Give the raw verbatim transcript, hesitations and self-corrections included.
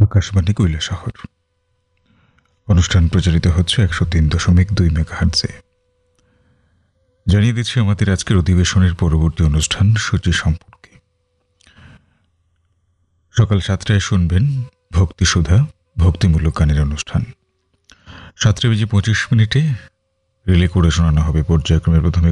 আকাশবাণী কৈলাসহর। অনুষ্ঠান প্রচারিত হচ্ছে একশো তিন দশমিক দুই মেগাহার্টজে। জানিয়ে দিচ্ছি আমাদের আজকের অধিবেশনের পরবর্তী অনুষ্ঠান সূচি সম্পর্কে। সকাল সাতটায় শুনবেন ভক্তিসুধা, ভক্তিমূলক গানের অনুষ্ঠান। সাতটা বেজে পঁচিশ মিনিটে রিলে করে শোনানো হবে পর্যায়ক্রমে প্রথমে